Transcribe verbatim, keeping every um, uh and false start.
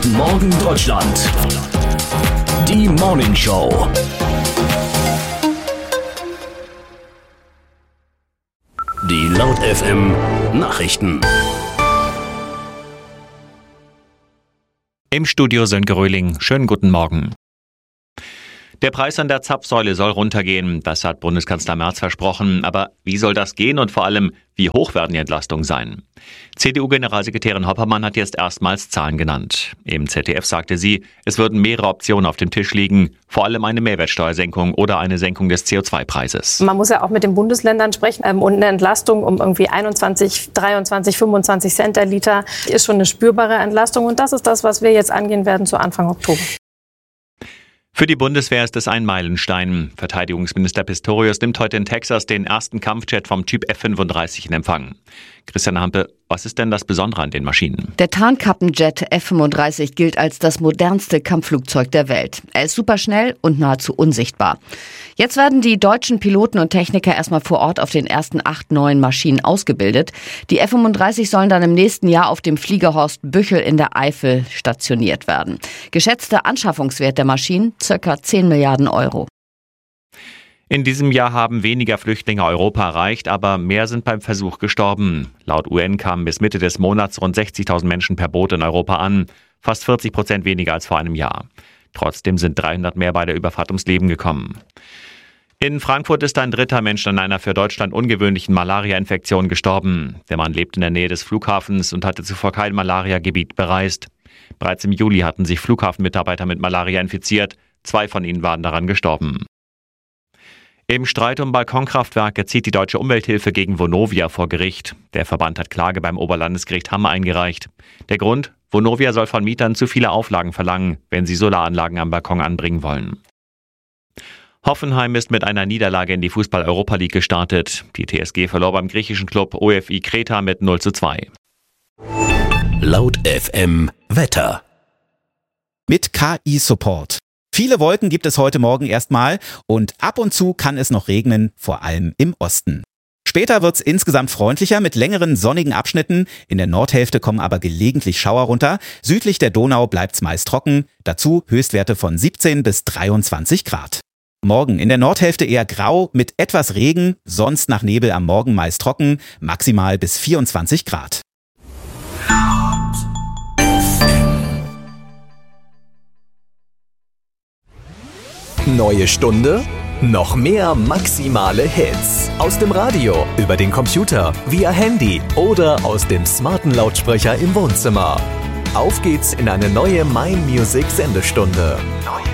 Guten Morgen Deutschland. Die Morning Show. Die Laut F M Nachrichten. Im Studio Sönke Röhling. Schönen guten Morgen. Der Preis an der Zapfsäule soll runtergehen, das hat Bundeskanzler Merz versprochen. Aber wie soll das gehen und vor allem, wie hoch werden die Entlastungen sein? C D U-Generalsekretärin Hoppermann hat jetzt erstmals Zahlen genannt. Im Z D F sagte sie, es würden mehrere Optionen auf dem Tisch liegen, vor allem eine Mehrwertsteuersenkung oder eine Senkung des C O zwei Preises. Man muss ja auch mit den Bundesländern sprechen und eine Entlastung um irgendwie einundzwanzig, dreiundzwanzig, fünfundzwanzig Cent der Liter ist schon eine spürbare Entlastung und das ist das, was wir jetzt angehen werden zu Anfang Oktober. Für die Bundeswehr ist es ein Meilenstein. Verteidigungsminister Pistorius nimmt heute in Texas den ersten Kampfjet vom Typ F fünfunddreißig in Empfang. Christiane Hampe, was ist denn das Besondere an den Maschinen? Der Tarnkappenjet F fünfunddreißig gilt als das modernste Kampfflugzeug der Welt. Er ist superschnell und nahezu unsichtbar. Jetzt werden die deutschen Piloten und Techniker erstmal vor Ort auf den ersten acht neuen Maschinen ausgebildet. Die F fünfunddreißig sollen dann im nächsten Jahr auf dem Fliegerhorst Büchel in der Eifel stationiert werden. Geschätzter Anschaffungswert der Maschinen circa zehn Milliarden Euro. In diesem Jahr haben weniger Flüchtlinge Europa erreicht, aber mehr sind beim Versuch gestorben. Laut U N kamen bis Mitte des Monats rund sechzigtausend Menschen per Boot in Europa an, fast vierzig Prozent weniger als vor einem Jahr. Trotzdem sind dreihundert mehr bei der Überfahrt ums Leben gekommen. In Frankfurt ist ein dritter Mensch an einer für Deutschland ungewöhnlichen Malaria-Infektion gestorben. Der Mann lebt in der Nähe des Flughafens und hatte zuvor kein Malaria-Gebiet bereist. Bereits im Juli hatten sich Flughafenmitarbeiter mit Malaria infiziert. Zwei von ihnen waren daran gestorben. Im Streit um Balkonkraftwerke zieht die Deutsche Umwelthilfe gegen Vonovia vor Gericht. Der Verband hat Klage beim Oberlandesgericht Hamm eingereicht. Der Grund? Vonovia soll von Mietern zu viele Auflagen verlangen, wenn sie Solaranlagen am Balkon anbringen wollen. Hoffenheim ist mit einer Niederlage in die Fußball-Europa League gestartet. Die T S G verlor beim griechischen Club O F I Kreta mit null zu zwei. Laut F M Wetter. Mit K I-Support. Viele Wolken gibt es heute Morgen erstmal und ab und zu kann es noch regnen, vor allem im Osten. Später wird es insgesamt freundlicher mit längeren sonnigen Abschnitten. In der Nordhälfte kommen aber gelegentlich Schauer runter. Südlich der Donau bleibt es meist trocken. Dazu Höchstwerte von siebzehn bis dreiundzwanzig Grad. Morgen in der Nordhälfte eher grau mit etwas Regen, sonst nach Nebel am Morgen meist trocken, maximal bis vierundzwanzig Grad. Neue Stunde, noch mehr maximale Hits. Aus dem Radio, über den Computer, via Handy oder aus dem smarten Lautsprecher im Wohnzimmer. Auf geht's in eine neue My Music Sendestunde. Neue